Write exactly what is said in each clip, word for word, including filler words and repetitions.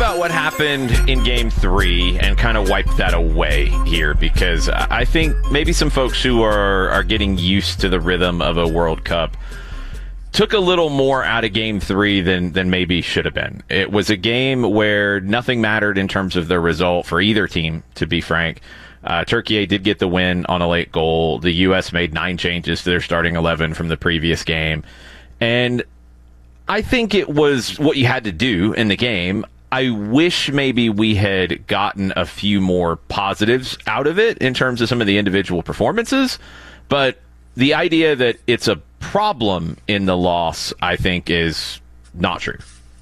about what happened in game three and kind of wipe that away here, because I think maybe some folks who are, are getting used to the rhythm of a World Cup took a little more out of game three than, than maybe should have been. It was a game where nothing mattered in terms of the result for either team, to be frank. Uh, Turkey did get the win on a late goal. The U S made nine changes to their starting eleven from the previous game. And I think it was what you had to do in the game. I wish maybe we had gotten a few more positives out of it in terms of some of the individual performances. But the idea that it's a problem in the loss, I think, is not true.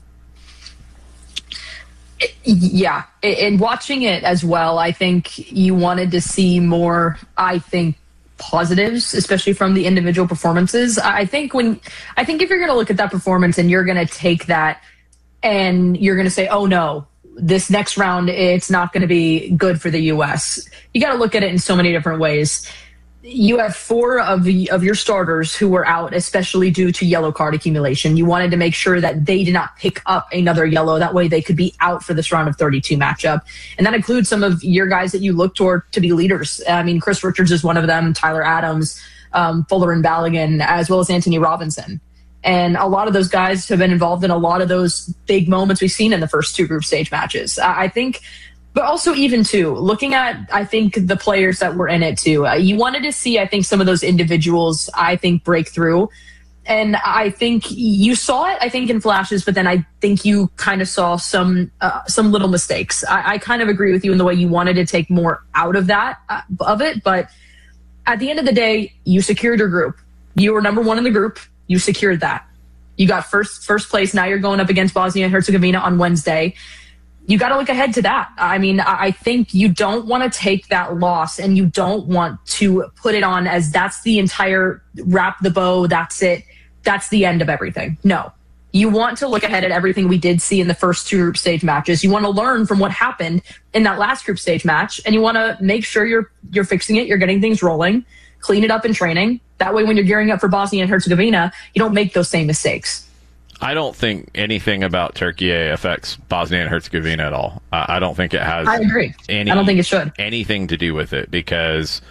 Yeah, and watching it as well, I think you wanted to see more, I think, positives, especially from the individual performances. I think when I think if you're going to look at that performance and you're going to take that and you're going to say, oh no, this next round, it's not going to be good for the U S, you got to look at it in so many different ways. You have four of the, of your starters who were out, especially due to yellow card accumulation. You wanted to make sure that they did not pick up another yellow. That way they could be out for this round of thirty-two matchup. And that includes some of your guys that you look toward to be leaders. I mean, Chris Richards is one of them, Tyler Adams, um, Fuller and Balogun, as well as Anthony Robinson. And a lot of those guys have been involved in a lot of those big moments we've seen in the first two group stage matches. I think... But also even, too, looking at, I think, the players that were in it, too. Uh, you wanted to see, I think, some of those individuals, I think, break through. And I think you saw it, I think, in flashes, but then I think you kind of saw some uh, some little mistakes. I, I kind of agree with you in the way you wanted to take more out of that, uh, of it. But at the end of the day, you secured your group. You were number one in the group. You secured that. You got first first place. Now you're going up against Bosnia and Herzegovina on Wednesday. You got to look ahead to that. I mean, I think you don't want to take that loss and you don't want to put it on as that's the entire wrap the bow. That's it. That's the end of everything. No, you want to look ahead at everything we did see in the first two group stage matches. You want to learn from what happened in that last group stage match, and you want to make sure you're, you're fixing it. You're getting things rolling, clean it up in training. That way, when you're gearing up for Bosnia and Herzegovina, you don't make those same mistakes. I don't think anything about Turkey affects Bosnia and Herzegovina at all. I don't think it has. I agree. Any, I don't think it should. Anything to do with it, because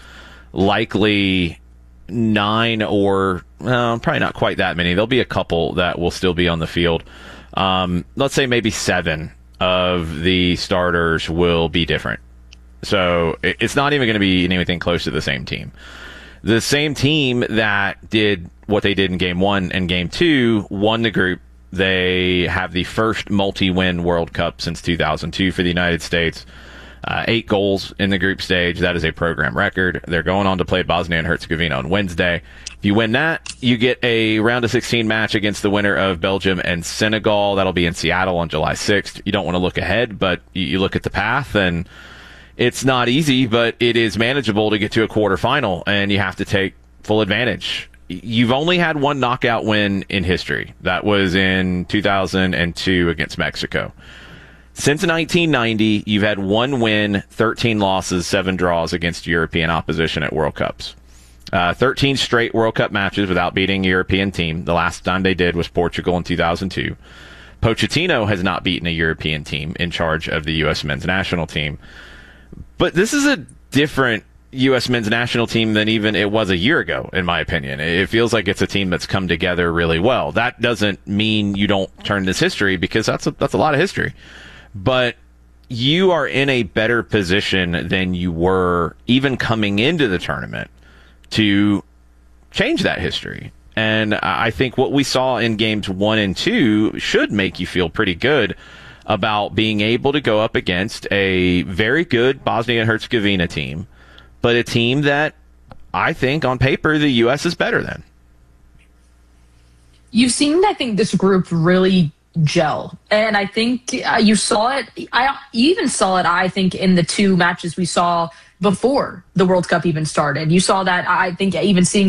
likely nine or well, probably not quite that many. There'll be a couple that will still be on the field. Um, let's say maybe seven of the starters will be different. So it's not even going to be anything close to the same team. The same team that did what they did in game one and game two won the group. They have the first multi-win World Cup since two thousand two for the United States. Uh, eight goals in the group stage. That is a program record. They're going on to play Bosnia and Herzegovina on Wednesday. If you win that, you get a round of sixteen match against the winner of Belgium and Senegal. That'll be in Seattle on July sixth. You don't want to look ahead, but you look at the path, and it's not easy, but it is manageable to get to a quarterfinal, and you have to take full advantage. You've only had one knockout win in history. That was in two thousand two against Mexico. Since nineteen ninety, you've had one win, thirteen losses, seven draws against European opposition at World Cups. Uh, thirteen straight World Cup matches without beating a European team. The last time they did was Portugal in two thousand two. Pochettino has not beaten a European team in charge of the U S men's national team. But this is a different U S men's national team than even it was a year ago, in my opinion. It feels like it's a team that's come together really well. That doesn't mean you don't turn this history, because that's a, that's a lot of history. But you are in a better position than you were even coming into the tournament to change that history. And I think what we saw in games one and two should make you feel pretty good about being able to go up against a very good Bosnia and Herzegovina team, but a team that I think on paper the U S is better than. You've seen, I think, this group really gel. And I think uh, you saw it. I you even saw it, I think, in the two matches we saw before the World Cup even started. You saw that, I think, even seeing